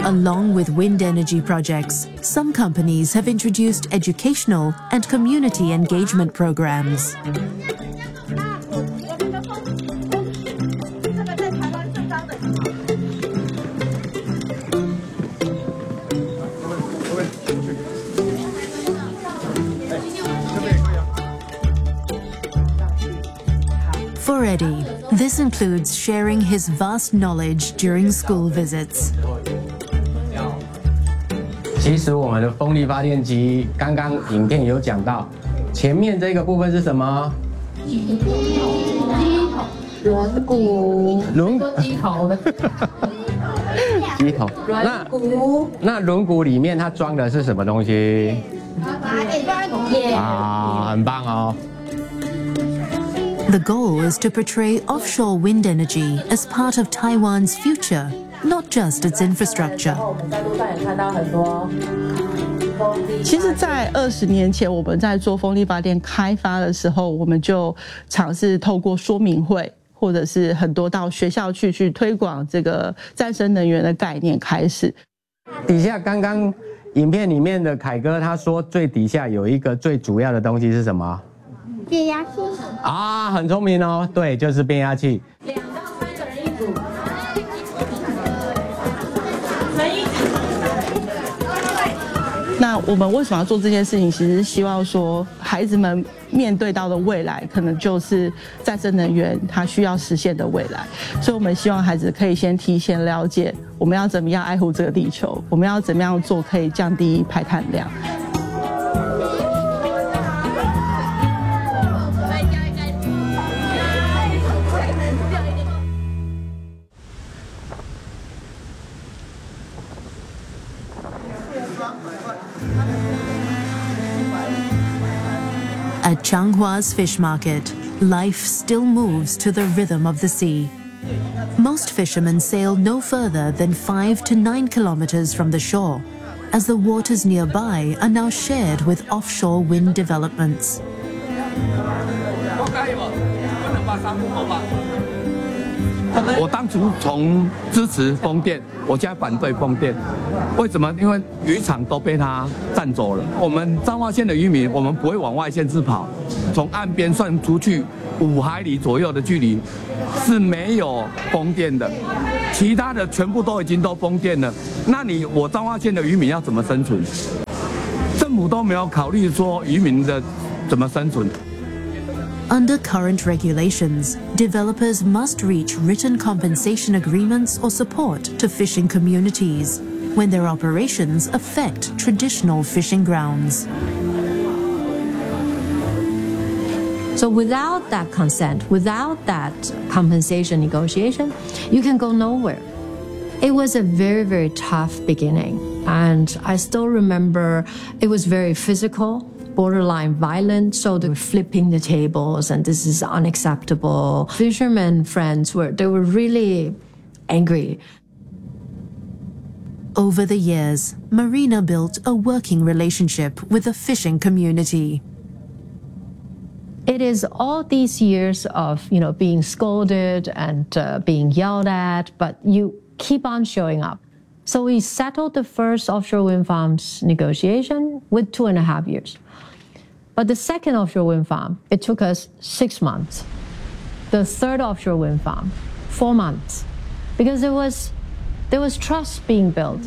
Along with wind energy projects, some companies have introduced educational and community engagement programs. For Eddie, this includes sharing his vast knowledge during school visits. 其实我们的风力发电机，刚刚影片有讲到，前面这个部分是什么？ 轮毂。 机头的。机头。那轮毂里面它装的是什么东西？啊，很棒哦。 The goal is to portray offshore wind energy as part of Taiwan's future, not just its infrastructure. 其实，在20年前，我们在做风力发电开发的时候，我们就尝试透过说明会，或者是很多到学校去推广这个再生能源的概念开始。 底下刚刚影片里面的凯哥他说，最底下有一个最主要的东西是什么？ 变压器啊，很聪明哦，对，就是变压器。2到3个人一组。 那我们为什么要做这件事情？其实是希望说，孩子们面对到的未来，可能就是再生能源它需要实现的未来。所以，我们希望孩子可以先提前了解，我们要怎么样爱护这个地球，我们要怎么样做可以降低排碳量。 At Changhua's fish market, life still moves to the rhythm of the sea. Most fishermen sail no further than 5 to 9 kilometers from the shore, as the waters nearby are now shared with offshore wind developments. 我当初从支持风电，我现在反对风电，为什么？因为渔场都被它占走了。我们彰化县的渔民，我们不会往外县市跑，从岸边算出去5海里左右的距离是没有风电的，其他的全部都已经都风电了。那我彰化县的渔民要怎么生存？政府都没有考虑说渔民的怎么生存。 Under current regulations, developers must reach written compensation agreements or support to fishing communities when their operations affect traditional fishing grounds. So without that consent, without that compensation negotiation, you can go nowhere. It was a very, very tough beginning. And I still remember it was very physical. Borderline violent, so they were flipping the tables, and this is unacceptable. Fishermen friends were really angry. Over the years, Marina built a working relationship with the fishing community. It is all these years of being scolded and being yelled at, but you keep on showing up. So we settled the first offshore wind farms negotiation with 2.5 years. But the second offshore wind farm, it took us 6 months. The third offshore wind farm, 4 months, because there was trust being built.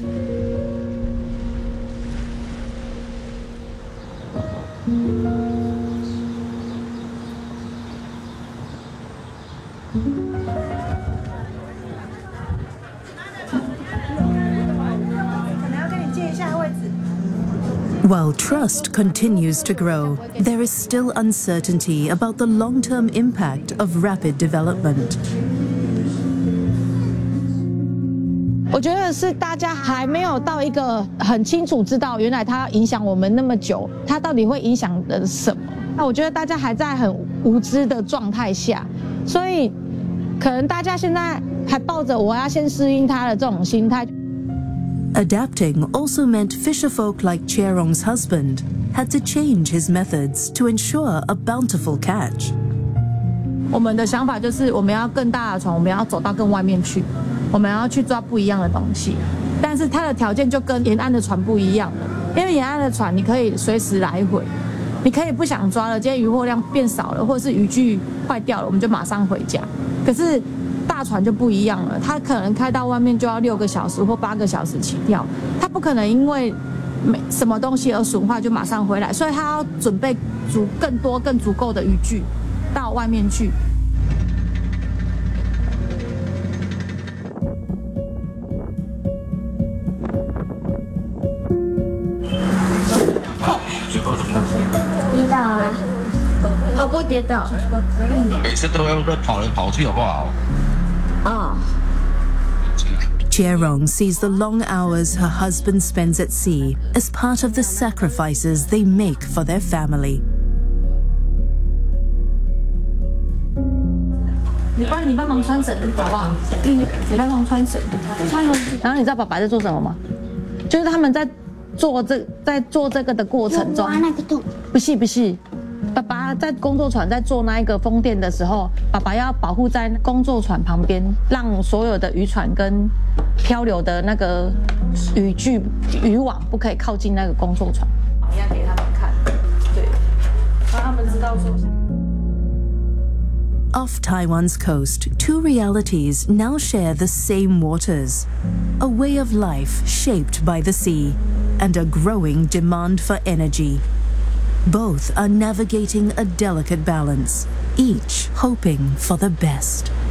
While trust continues to grow, there is still uncertainty about the long-term impact of rapid development. 我觉得是大家还没有到一个很清楚知道，原来它影响我们那么久，它到底会影响的什么？那我觉得大家还在很无知的状态下，所以可能大家现在还抱着我要先适应它的这种心态。 Adapting also meant fisherfolk like Cherong's husband had to change his methods to ensure a bountiful catch. 我们的想法就是，我们要更大的船，我们要走到更外面去，我们要去抓不一样的东西。 但是它的条件就跟沿岸的船不一样了，因为沿岸的船你可以随时来回，你可以不想抓了，今天渔获量变少了，或者是渔具坏掉了，我们就马上回家。可是大船就不一样了，它可能开到外面就要6个小时或8个小时起跳，它不可能因为什么东西而损坏就马上回来，所以它要准备更多更足够的渔具到外面去。 跌倒啊！我不跌倒。 每次都要跑来跑去，好不好？ 哦。 Jerong sees the long hours her husband spends at sea as part of the sacrifices they make for their family. 你帮忙穿绳好不好？你帮忙穿绳。然后你知道爸爸在做什么吗？就是他们在做这个的过程中， 挖那个洞。 不是，爸爸在工作船在做那一个风电的时候，爸爸要保护在工作船旁边，让所有的渔船跟漂流的那个渔网不可以靠近那个工作船。要给他们看，对，让他们知道说。 Off Taiwan's coast, two realities now share the same waters: a way of life shaped by the sea, and a growing demand for energy. Both are navigating a delicate balance, each hoping for the best.